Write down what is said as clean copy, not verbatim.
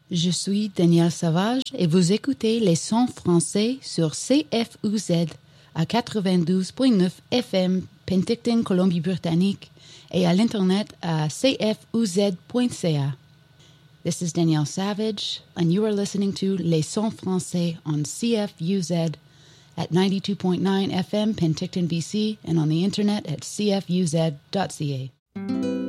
Je suis Danielle Savage et vous écoutez les sons français sur CFUZ à 92.9 FM Penticton, Colombie-Britannique et à l'Internet à cfuz.ca. This is Danielle Savage and you are listening to Les Sons Français on CFUZ at 92.9 FM Penticton, BC and on the Internet at cfuz.ca.